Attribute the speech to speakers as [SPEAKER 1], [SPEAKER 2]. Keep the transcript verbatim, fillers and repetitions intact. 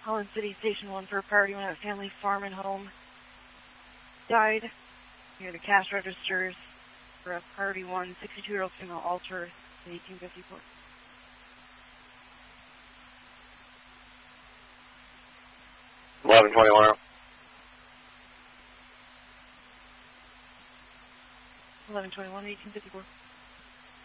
[SPEAKER 1] Holland City Station one for a priority one at Family Farm and Home. Died near the cash registers for a priority one, sixty-two-year-old female alter in eighteen fifty-four.
[SPEAKER 2] eleven twenty-one.
[SPEAKER 1] eleven twenty-one, eighteen fifty-four.